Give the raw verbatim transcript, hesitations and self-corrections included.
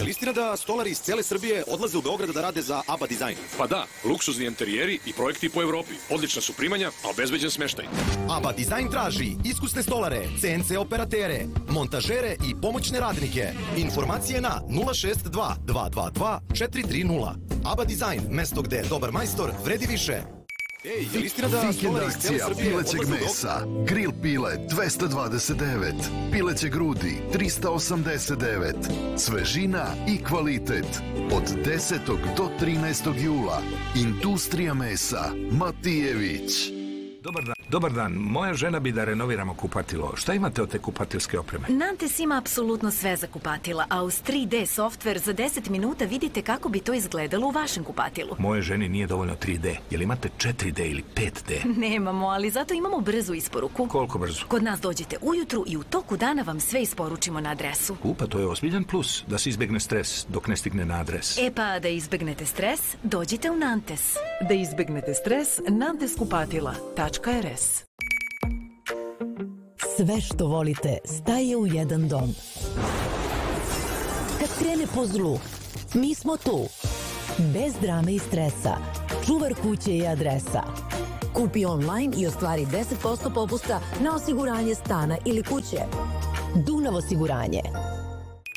li istina da stolari iz cele Srbije odlaze u Beograd da rade za ABA Dizajn? Pa da, luksuzni interijeri i projekti po Evropi. Odlična su primanja, a obezbeđen smeštaj. ABA Dizajn traži iskusne stolare, C N C operatere, montažere i pomoćne radnike. Informacije na nula šest dva dva dva dva četiri tri nula. ABA Dizajn, mesto gde dobar majstor vredi više. Ej, je li istina da Vikend akcija pilećeg mesa. Grill pile dvesta dvadeset devet. Pileće grudi trista osamdeset devet. Svežina i kvalitet. Od desetog do trinaestog jula. Industrija mesa. Matijević. Dobar dan. Dobar dan, moja žena bi da renoviramo kupatilo. Šta imate od te kupatilske opreme? Nantes ima apsolutno sve za kupatila, a uz tri D softver za deset minuta vidite kako bi to izgledalo u vašem kupatilu. Moje ženi nije dovoljno tri D. Jel imate četiri D ili pet D? Nemamo, ali zato imamo brzu isporuku. Koliko brzo? Kod nas dođete ujutru i u toku dana vam sve isporučimo na adresu. U, pa to je ozbiljan plus, da se izbegne stres dok ne stigne na adres. E pa, da izbegnete stres, dođite u Nantes. Da izbegnete stres, nantes kupatila tačka er es. Sve što volite staje u jedan dom. Kad krene po zlu, mi smo tu. Bez drame i stresa. Čuvar kuće i adresa. Kupi online i ostvari deset posto popusta na osiguranje stana ili kuće. Dunav osiguranje.